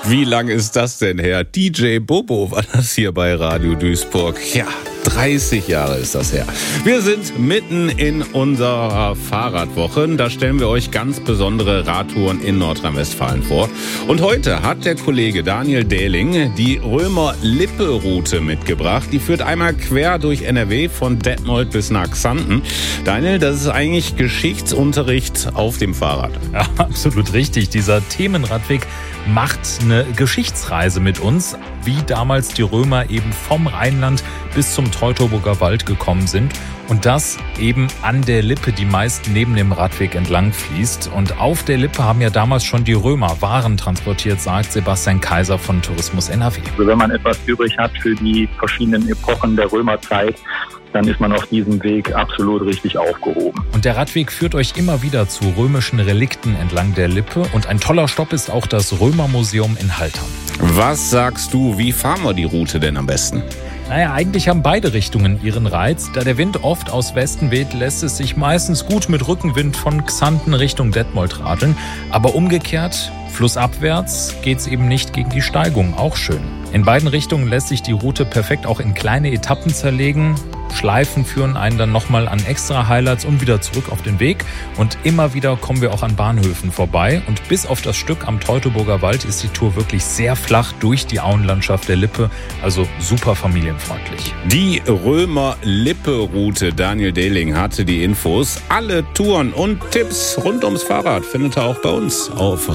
Wie lang ist das denn her? DJ Bobo war das hier bei Radio Duisburg. Ja, 30 Jahre ist das her. Wir sind mitten in unserer Fahrradwoche. Da stellen wir euch ganz besondere Radtouren in Nordrhein-Westfalen vor. Und heute hat der Kollege Daniel Dehling die Römer-Lippe-Route mitgebracht. Die führt einmal quer durch NRW von Detmold bis nach Xanten. Daniel, das ist eigentlich Geschichtsunterricht auf dem Fahrrad. Ja, absolut richtig. Dieser Themenradweg macht eine Geschichtsreise mit uns, wie damals die Römer eben vom Rheinland bis zum Teutoburger Wald gekommen sind. Und das eben an der Lippe, die meist neben dem Radweg entlang fließt. Und auf der Lippe haben ja damals schon die Römer Waren transportiert, sagt Sebastian Kaiser von Tourismus NRW. Also wenn man etwas übrig hat für die verschiedenen Epochen der Römerzeit, dann ist man auf diesem Weg absolut richtig aufgehoben. Und der Radweg führt euch immer wieder zu römischen Relikten entlang der Lippe. Und ein toller Stopp ist auch das Römermuseum in Haltern. Was sagst du, wie fahren wir die Route denn am besten? Naja, eigentlich haben beide Richtungen ihren Reiz. Da der Wind oft aus Westen weht, lässt es sich meistens gut mit Rückenwind von Xanten Richtung Detmold radeln. Aber umgekehrt, flussabwärts, geht's eben nicht gegen die Steigung. Auch schön. In beiden Richtungen lässt sich die Route perfekt auch in kleine Etappen zerlegen. Schleifen führen einen dann nochmal an extra Highlights und wieder zurück auf den Weg. Und immer wieder kommen wir auch an Bahnhöfen vorbei. Und bis auf das Stück am Teutoburger Wald ist die Tour wirklich sehr flach durch die Auenlandschaft der Lippe. Also super familienfreundlich. Die Römer-Lippe-Route. Daniel Dehling hatte die Infos. Alle Touren und Tipps rund ums Fahrrad findet ihr auch bei uns auf